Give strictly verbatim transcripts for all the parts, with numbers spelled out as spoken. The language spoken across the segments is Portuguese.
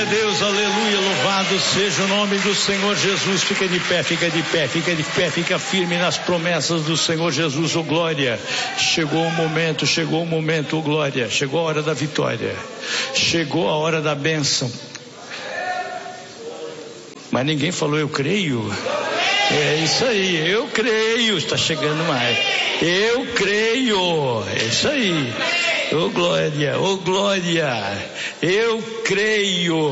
a Deus, aleluia, louvado seja o nome do Senhor Jesus. Fica de pé, fica de pé, fica de pé, fica firme nas promessas do Senhor Jesus, ô glória. Chegou o momento, chegou o momento, ô glória, chegou a hora da vitória, chegou a hora da bênção. Mas ninguém falou eu creio. É isso aí, eu creio, está chegando mais. Eu creio, é isso aí. Ô glória, ô glória, eu creio.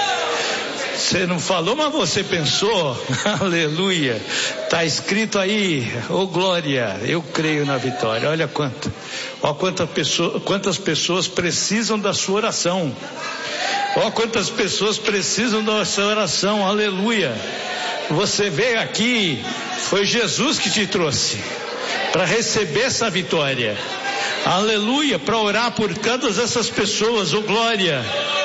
Você não falou, mas você pensou. Aleluia. Está escrito aí, ô glória, eu creio na vitória. Olha quanto, ó quantas pessoas, quantas pessoas precisam da sua oração. Ó quantas pessoas precisam da sua oração. Aleluia. Você veio aqui, foi Jesus que te trouxe para receber essa vitória. Aleluia, para orar por todas essas pessoas, ô glória,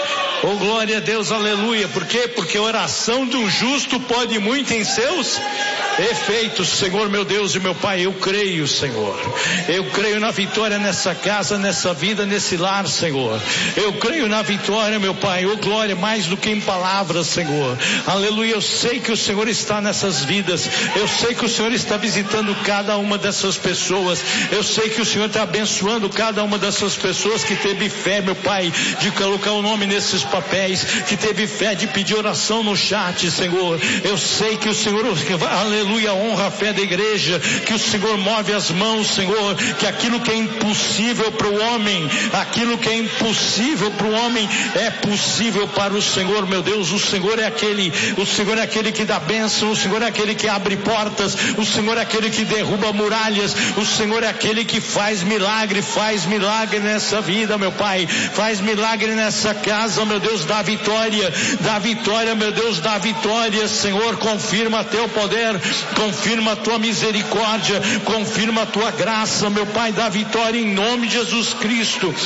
ô glória a Deus, aleluia. Por quê? Porque a oração do justo pode muito em seus efeitos. Senhor meu Deus e meu Pai, eu creio, Senhor, eu creio na vitória nessa casa, nessa vida, nesse lar, Senhor. Eu creio na vitória, meu Pai, ô glória, mais do que em palavras, Senhor. Aleluia, eu sei que o Senhor está nessas vidas, eu sei que o Senhor está visitando cada uma dessas pessoas, eu sei que o Senhor está abençoando cada uma dessas pessoas que teve fé, meu Pai, de colocar o nome nesses papéis, que teve fé de pedir oração no chat, Senhor. Eu sei que o Senhor, aleluia, Aleluia, honra a fé da igreja, que o Senhor move as mãos, Senhor, que aquilo que é impossível para o homem, aquilo que é impossível para o homem, é possível para o Senhor, meu Deus. O Senhor é aquele, o Senhor é aquele que dá bênção, o Senhor é aquele que abre portas, o Senhor é aquele que derruba muralhas, o Senhor é aquele que faz milagre, faz milagre nessa vida, meu Pai, faz milagre nessa casa, meu Deus, dá vitória, dá vitória, meu Deus, dá vitória, Senhor, confirma teu poder, confirma a tua misericórdia, confirma a tua graça, meu Pai, dá vitória em nome de Jesus Cristo.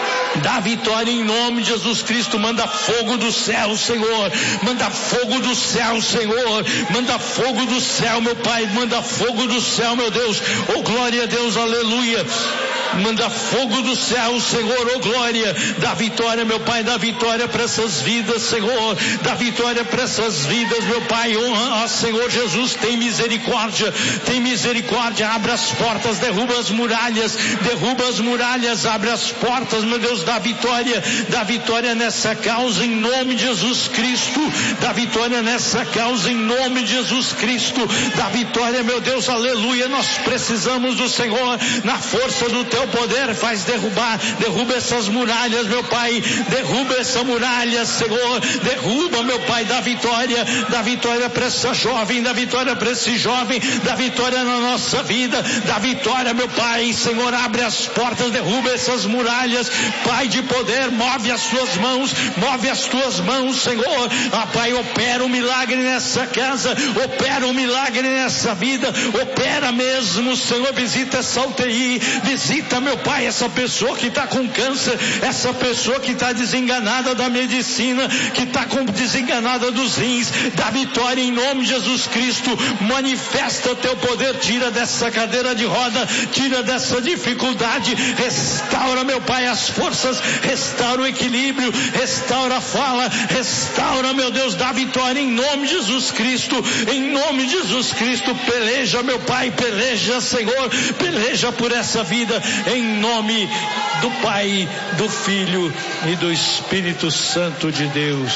Dá vitória em nome de Jesus Cristo. Manda fogo do céu, Senhor, manda fogo do céu, Senhor, manda fogo do céu, meu Pai, manda fogo do céu, meu Deus, oh glória a Deus, aleluia. Manda fogo do céu, Senhor, oh glória, dá vitória, meu Pai, dá vitória para essas vidas, Senhor, dá vitória para essas vidas, meu Pai, honra, ó Senhor Jesus, tem misericórdia, tem misericórdia, abre as portas, derruba as muralhas, derruba as muralhas, abre as portas, meu Deus, dá vitória, dá vitória nessa causa em nome de Jesus Cristo, dá vitória nessa causa em nome de Jesus Cristo, dá vitória, meu Deus, aleluia. Nós precisamos do Senhor, na força do teu poder, faz derrubar, derruba essas muralhas, meu Pai, derruba essa muralha, Senhor, derruba, meu Pai, dá vitória, dá vitória para essa jovem, dá vitória para esse jovem, dá vitória na nossa vida, dá vitória, meu Pai, Senhor, abre as portas, derruba essas muralhas, Pai de poder, move as suas mãos, move as tuas mãos, Senhor, ah, Pai, opera um milagre nessa casa, opera um milagre nessa vida, opera mesmo, Senhor, visita essa U T I, visita, meu Pai, essa pessoa que está com câncer, essa pessoa que está desenganada da medicina, que está desenganada dos rins, dá vitória em nome de Jesus Cristo, manifesta o teu poder, tira dessa cadeira de roda, tira dessa dificuldade, restaura, meu Pai, as forças, restaura o equilíbrio, restaura a fala, restaura, meu Deus, dá vitória em nome de Jesus Cristo, em nome de Jesus Cristo, peleja, meu Pai, peleja, Senhor, peleja por essa vida, em nome do Pai, do Filho e do Espírito Santo de Deus.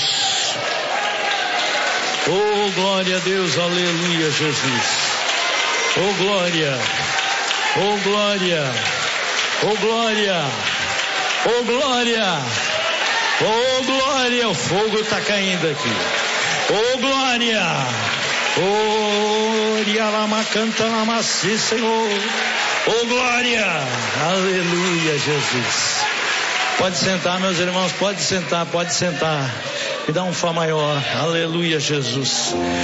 Oh glória a Deus, aleluia, Jesus. Oh glória, oh glória, oh glória, oh glória, oh glória, o fogo está caindo aqui. Oh glória, oh rialama canta lamaci, Senhor. Oh glória, aleluia, Jesus. Pode sentar, meus irmãos, pode sentar, pode sentar. Me dá um Fá maior, aleluia, Jesus.